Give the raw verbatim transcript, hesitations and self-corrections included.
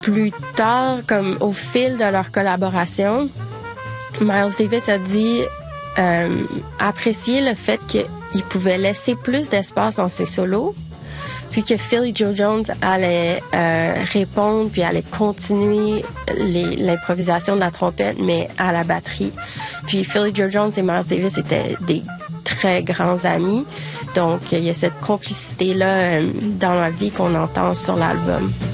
plus tard, comme au fil de leur collaboration, Miles Davis a dit euh, apprécier le fait qu'il pouvait laisser plus d'espace dans ses solos, puis que Philly Joe Jones allait euh, répondre, puis allait continuer les, l'improvisation de la trompette, mais à la batterie. Puis Philly Joe Jones et Miles Davis étaient des très grands amis, donc il y a cette complicité-là euh, dans la vie qu'on entend sur l'album.